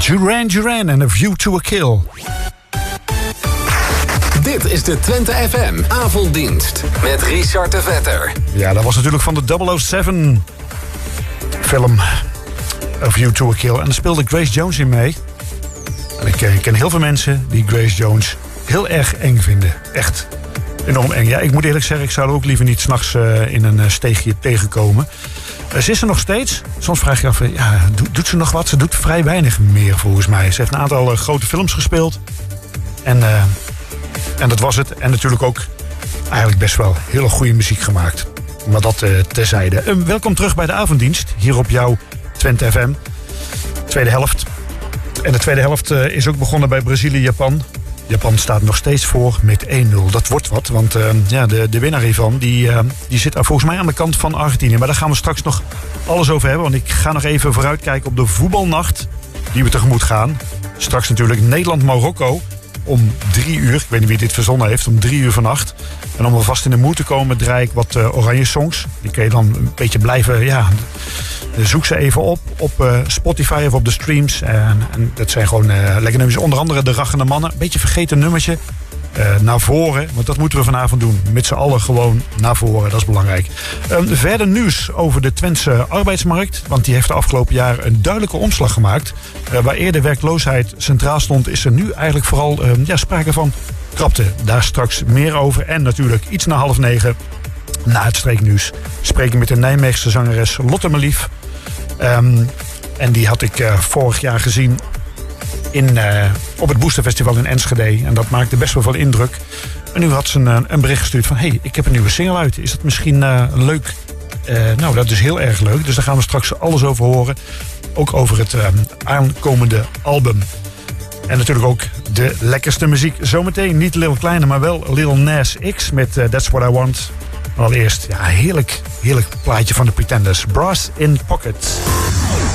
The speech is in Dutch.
Duran Duran en A View to a Kill. Dit is de Twente FM avonddienst met Richard de Vetter. Ja, dat was natuurlijk van de 007 film A View to a Kill. En daar speelde Grace Jones in mee. En ik ken heel veel mensen die Grace Jones heel erg eng vinden. Echt enorm eng. Ja, ik moet eerlijk zeggen, ik zou er ook liever niet 's nachts in een steegje tegenkomen. Ze is er nog steeds. Soms vraag je af, ja, doet ze nog wat? Ze doet vrij weinig meer volgens mij. Ze heeft een aantal grote films gespeeld. En dat was het. En natuurlijk ook eigenlijk best wel hele goede muziek gemaakt. Maar dat terzijde. Welkom terug bij de avonddienst. Hier op jouw Twente FM. Tweede helft. En de tweede helft is ook begonnen bij Brazilië-Japan. Japan staat nog steeds voor met 1-0. Dat wordt wat, want de winnaar hiervan die zit volgens mij aan de kant van Argentinië. Maar daar gaan we straks nog alles over hebben. Want ik ga nog even vooruitkijken op de voetbalnacht die we tegemoet gaan. Straks natuurlijk Nederland-Marokko om 3 uur. Ik weet niet wie dit verzonnen heeft, om 3 uur vannacht. En om alvast in de moed te komen draai ik wat oranje songs. Die kun je dan een beetje blijven, zoek ze even op Spotify of op de streams. En dat zijn gewoon lekker nummers. Onder andere De Rachende Mannen. Een beetje vergeten nummertje. Naar voren, want dat moeten we vanavond doen. Met z'n allen gewoon naar voren, dat is belangrijk. Verder nieuws over de Twentse arbeidsmarkt. Want die heeft de afgelopen jaar een duidelijke omslag gemaakt. Waar eerder werkloosheid centraal stond, is er nu eigenlijk vooral sprake van krapte. Daar straks meer over. En natuurlijk iets na 8:30, na het streeknieuws, spreek ik met de Nijmeegse zangeres Lotte Melief. En die had ik vorig jaar gezien op het Boosterfestival in Enschede. En dat maakte best wel veel indruk. En nu had ze een bericht gestuurd van: hey, ik heb een nieuwe single uit. Is dat misschien leuk? Nou, dat is heel erg leuk. Dus daar gaan we straks alles over horen. Ook over het aankomende album. En natuurlijk ook de lekkerste muziek. Zometeen niet Lil Kleine, maar wel Lil Nas X met That's What I Want. Maar allereerst, ja, heerlijk plaatje van de Pretenders. Brass in Pocket.